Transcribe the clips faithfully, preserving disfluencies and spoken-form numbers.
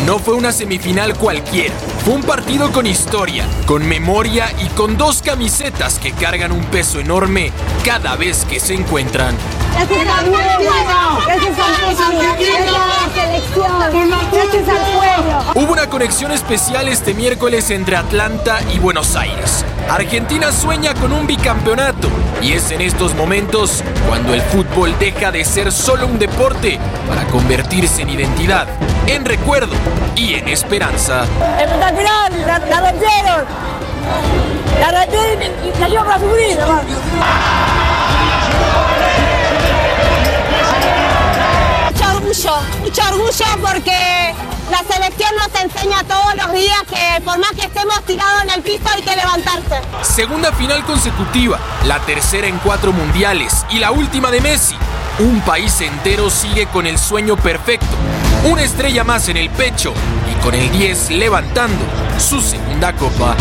No fue una semifinal cualquiera, fue un partido con historia, con memoria y con dos camisetas que cargan un peso enorme cada vez que se encuentran. Gracias al pueblo, gracias al pueblo, gracias a la selección, gracias al pueblo. Hubo una conexión especial este miércoles entre Atlanta y Buenos Aires. Argentina sueña con un bicampeonato y es en estos momentos cuando el fútbol deja de ser solo un deporte para convertirse en identidad, en recuerdo y en esperanza. Espectacular, la, la rompieron, la rompieron y salió para subir, hermano. Mucho orgullo, mucho orgullo porque la selección nos enseña todos los días que por más que estemos tirados en el piso hay que levantarse. Segunda final consecutiva, la tercera en cuatro mundiales y la última de Messi. Un país entero sigue con el sueño perfecto, una estrella más en el pecho y con el diez levantando su segunda copa.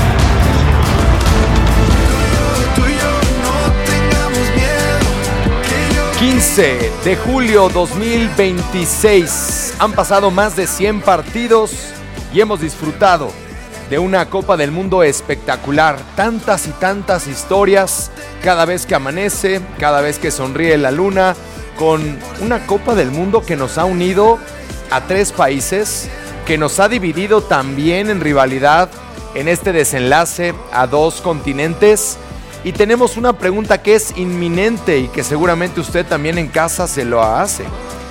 quince de julio dos mil veintiséis. Han pasado más de cien partidos y hemos disfrutado de una Copa del Mundo espectacular. Tantas y tantas historias cada vez que amanece, cada vez que sonríe la luna, con una Copa del Mundo que nos ha unido a tres países, que nos ha dividido también en rivalidad en este desenlace a dos continentes. Y tenemos una pregunta que es inminente y que seguramente usted también en casa se lo hace.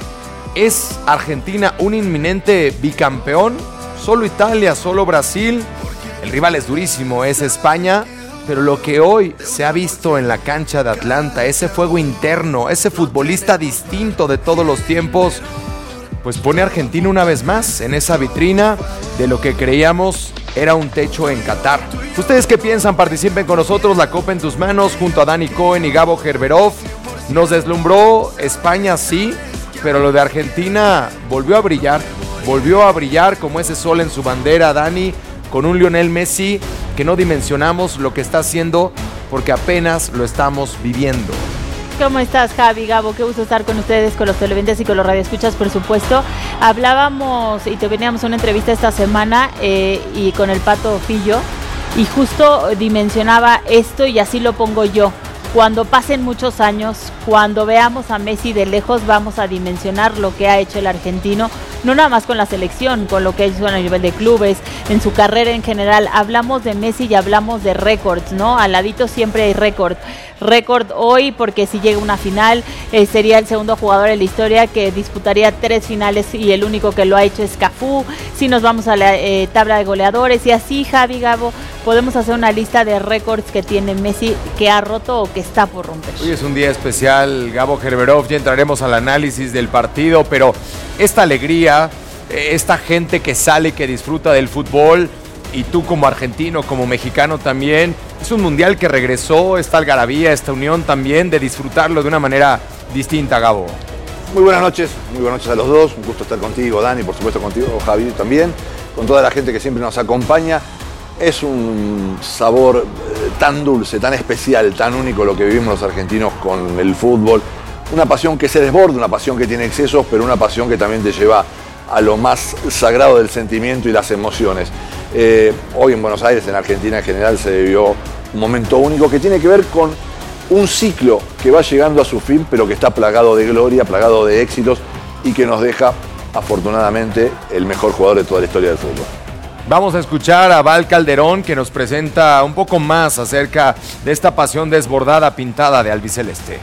¿Es Argentina un inminente bicampeón? ¿Solo Italia? ¿Solo Brasil? El rival es durísimo, es España. Pero lo que hoy se ha visto en la cancha de Atlanta, ese fuego interno, ese futbolista distinto de todos los tiempos, pues pone a Argentina una vez más en esa vitrina de lo que creíamos era un techo en Qatar. ¿Ustedes qué piensan? Participen con nosotros. La Copa en tus manos junto a Dani Cohen y Gabo Gerberov. Nos deslumbró España, sí, pero lo de Argentina volvió a brillar. Volvió a brillar como ese sol en su bandera, Dani, con un Lionel Messi que no dimensionamos lo que está haciendo porque apenas lo estamos viviendo. ¿Cómo estás, Javi, Gabo? Qué gusto estar con ustedes, con los televidentes y con los radioescuchas, por supuesto. Hablábamos y teníamos una entrevista esta semana eh, y con el Pato Fillo, y justo dimensionaba esto y así lo pongo yo. Cuando pasen muchos años, cuando veamos a Messi de lejos, vamos a dimensionar lo que ha hecho el argentino, no nada más con la selección, con lo que ha hecho a nivel de clubes, en su carrera en general. Hablamos de Messi y hablamos de récords, ¿no? Al ladito siempre hay récord. Récord hoy, porque si llega una final, eh, sería el segundo jugador en la historia que disputaría tres finales y el único que lo ha hecho es Cafú. Si nos vamos a la eh, tabla de goleadores y así, Javi, Gabo, podemos hacer una lista de récords que tiene Messi, que ha roto o que está por romper. Hoy es un día especial, Gabo Gerberov, ya entraremos al análisis del partido, pero esta alegría, esta gente que sale, que disfruta del fútbol, y tú como argentino, como mexicano también, es un mundial que regresó, esta algarabía, esta unión también, de disfrutarlo de una manera distinta, Gabo. Muy buenas noches, muy buenas noches a los dos, un gusto estar contigo, Dani, por supuesto contigo, Javi también, con toda la gente que siempre nos acompaña. Es un sabor eh, tan dulce, tan especial, tan único lo que vivimos los argentinos con el fútbol. Una pasión que se desborda, una pasión que tiene excesos, pero una pasión que también te lleva a lo más sagrado del sentimiento y las emociones. Eh, hoy en Buenos Aires, en Argentina en general, se vivió un momento único que tiene que ver con un ciclo que va llegando a su fin, pero que está plagado de gloria, plagado de éxitos y que nos deja, afortunadamente, el mejor jugador de toda la historia del fútbol. Vamos a escuchar a Val Calderón, que nos presenta un poco más acerca de esta pasión desbordada, pintada de albiceleste.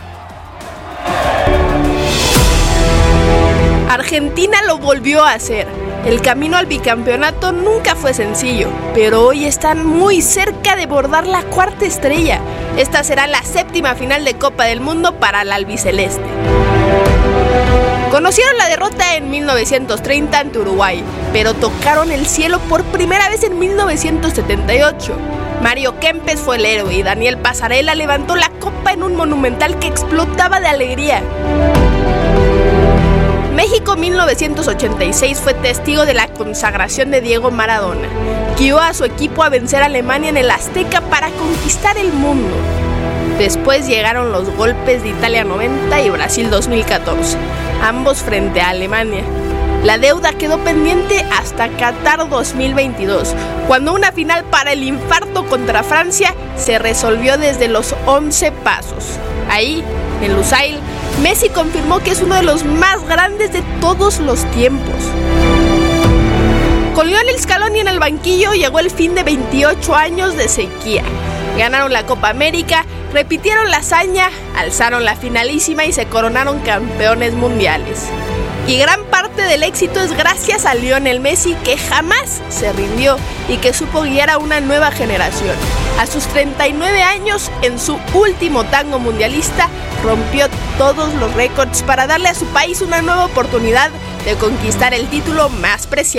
Argentina lo volvió a hacer. El camino al bicampeonato nunca fue sencillo, pero hoy están muy cerca de bordar la cuarta estrella. Esta será la séptima final de Copa del Mundo para el albiceleste. Conocieron la derrota en mil novecientos treinta ante Uruguay, pero tocaron el cielo por primera vez en mil novecientos setenta y ocho. Mario Kempes fue el héroe y Daniel Passarella levantó la copa en un monumental que explotaba de alegría. México mil novecientos ochenta y seis fue testigo de la consagración de Diego Maradona. Guió a su equipo a vencer a Alemania en el Azteca para conquistar el mundo. Después llegaron los golpes de Italia noventa y Brasil dos mil catorce, ambos frente a Alemania. La deuda quedó pendiente hasta Qatar dos mil veintidós, cuando una final para el infarto contra Francia se resolvió desde los once pasos. Ahí, en Lusail, Messi confirmó que es uno de los más grandes de todos los tiempos. Con Lionel Scaloni en el banquillo llegó el fin de veintiocho años de sequía. Ganaron la Copa América, repitieron la hazaña, alzaron la finalísima y se coronaron campeones mundiales. Y gran parte del éxito es gracias a Lionel Messi, que jamás se rindió y que supo guiar a una nueva generación. A sus treinta y nueve años, en su último tango mundialista, rompió todos los récords para darle a su país una nueva oportunidad de conquistar el título más preciado.